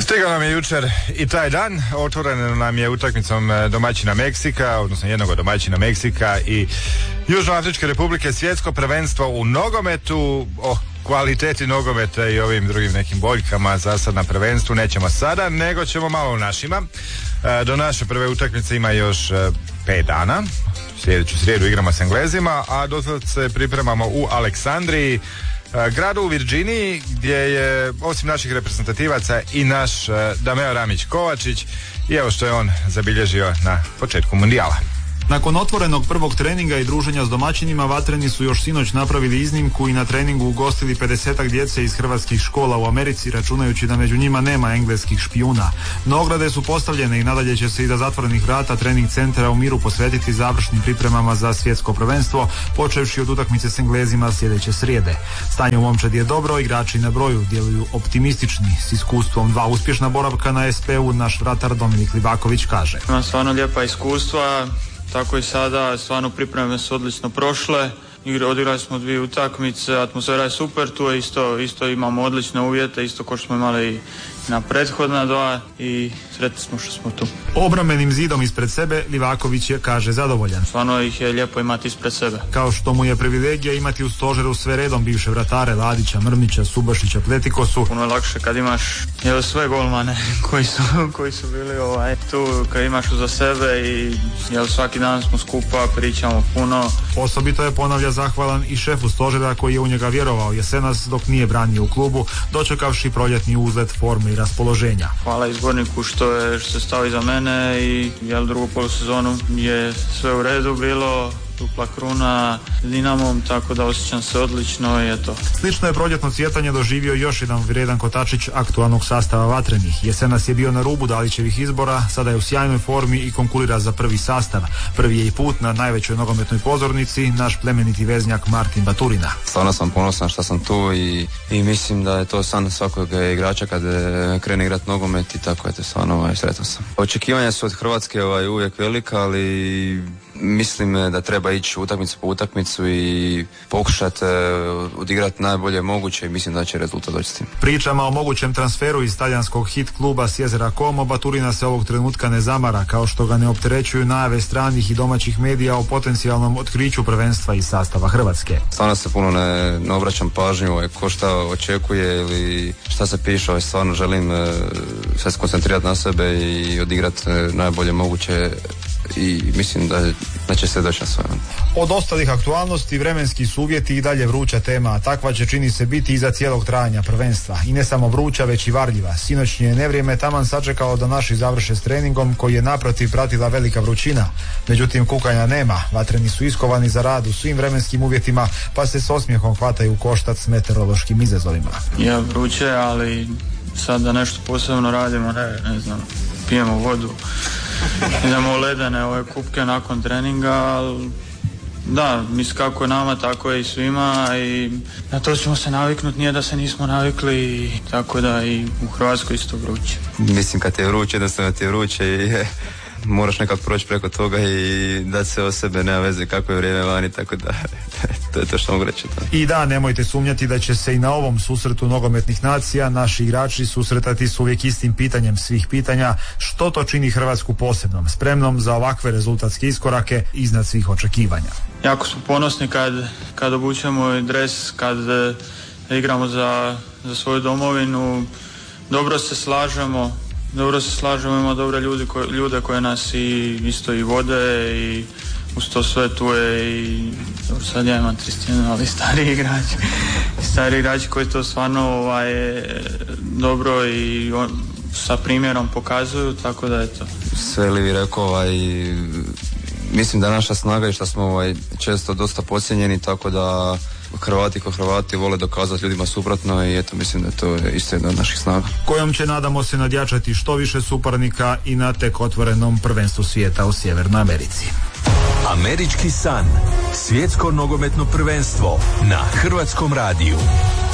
Stigao nam je jučer i taj dan, otvoreno nam je utakmicom domaćina Meksika, odnosno jednog od domaćina Meksika i Južnoafričke Republike svjetsko prvenstvo u nogometu. O kvaliteti nogometa i ovim drugim nekim boljkama za sad na prvenstvu nećemo sada, nego ćemo malo u našima. Do naše prve utakmice ima još 5 dana. Sljedeću srijedu igramo s Englezima, a dosad se pripremamo u Aleksandriji, gradu u Virginiji, gdje je osim naših reprezentativaca i naš Dameo Ramić-Kovačić, i evo što je on zabilježio na početku mundijala. Nakon otvorenog prvog treninga i druženja s domaćinima, vatreni su još sinoć napravili iznimku i na treningu ugostili 50-ak djece iz hrvatskih škola u Americi, računajući da među njima nema engleskih špijuna. No ograde su postavljene i nadalje će se iza zatvorenih vrata trening centra u Miru posvetiti završnim pripremama za svjetsko prvenstvo, počevši od utakmice s Englezima sljedeće srijede. Stanje u momčadi je dobro, igrači na broju djeluju optimistični. S iskustvom 2 uspješna boravka na SP-u naš vratar Dominik Livaković kaže: Ima stvarno lijepa iskustva. Tako i sada, stvarno pripreme su odlično prošle. Odigrali smo 2 utakmice, atmosfera je super, tu je isto imamo odlične uvjete, isto kao što smo imali na prethodna 2 i sretni smo što smo tu. Obrambenim zidom ispred sebe Livaković je, kaže, zadovoljan. Stvarno ih je lijepo imati ispred sebe. Kao što mu je privilegija imati u stožeru sve redom bivše vratare Ladića, Mrmića, Subašića, Pletikosu. Puno je lakše kad imaš sve golmane koji su bili tu, kad imaš uza sebe i svaki dan smo skupa, pričamo puno. Osobito je, ponavlja, zahvalan i šefu stožera koji je u njega vjerovao jesenas dok nije branio u klubu, dočekavši proljetni uzlet forme i raspoloženja. Hvala izborniku što se stao iza mene i drugu polusezonu je sve u redu bilo, dupla kruna Dinamom, tako da osjećam se odlično i eto. Slično je proljetno cvjetanje doživio još jedan vrijedan kotačić aktualnog sastava vatrenih. Jesenas je bio na rubu Dalićevih izbora, sada je u sjajnoj formi i konkurira za prvi sastav. Prvi je i put na najvećoj nogometnoj pozornici naš plemeniti veznjak Martin Baturina. Stvarno sam ponosan što sam tu i mislim da je to san svakog igrača kad krene igrat nogomet i tako, eto, stvarno sretan sam. Očekivanja su od Hrvatske uvijek velika, ali mislim da treba ići utakmicu po utakmicu i pokušati odigrati najbolje moguće i mislim da će rezultat doći s tim. Pričama o mogućem transferu iz talijanskog hit kluba s jezera Como, Baturina se ovog trenutka ne zamara, kao što ga ne opterećuju najave stranih i domaćih medija o potencijalnom otkriću prvenstva iz sastava Hrvatske. Stvarno se puno ne obraćam pažnju ko šta očekuje ili šta se piše, stvarno želim se skoncentrirati na sebe i odigrati najbolje moguće i mislim da će se doći na svoje. Od ostalih aktualnosti, vremenski su uvjeti i dalje vruća tema, a takva će, čini se, biti i za cijelog trajanja prvenstva. I ne samo vruća, već i varljiva. Sinoćnje nevrijeme taman sačekalo da naši završe s treningom, koji je naprotiv pratila velika vrućina. Međutim, kukanja nema. Vatreni su iskovani za rad u svim vremenskim uvjetima, pa se s osmijehom hvataju u koštac s meteorološkim izazovima. Je vruće, ali sad da nešto posebno radimo, ne znam, pijemo vodu, idemo u ledene kupke nakon treninga, ali da, mislim kako je nama, tako je i svima i na to ćemo se naviknuti, nije da se nismo navikli, tako da i u Hrvatskoj isto vruće. Mislim kad je vruće, jednostavno ti je vruće i moraš nekako proći preko toga i dati se o sebe, nema veze kako je vrijeme vani, tako da to je to što mogu reći. I da, nemojte sumnjati da će se i na ovom susretu nogometnih nacija naši igrači susretati s uvijek istim pitanjem svih pitanja: što to čini Hrvatsku posebnom, spremnom za ovakve rezultatske iskorake iznad svih očekivanja. Jako smo ponosni kad obučemo dres, kad igramo za svoju domovinu, dobro se slažemo, ima dobre ljude koje nas isto i vode i uz to sve tu je i sad ja imam 31, ali stari igrači koji to stvarno dobro i sa primjerom pokazuju, tako da je to. Sve li vi rekao, mislim da naša snaga je što smo često dosta podcijenjeni, tako da Hrvati vole dokazati ljudima suprotno i eto, mislim da to je isto jedna od naših snaga. Kojom će, nadamo se, nadjačati što više suparnika i na tek otvorenom prvenstvu svijeta u Sjevernoj Americi. Američki san, svjetsko nogometno prvenstvo na Hrvatskom radiju.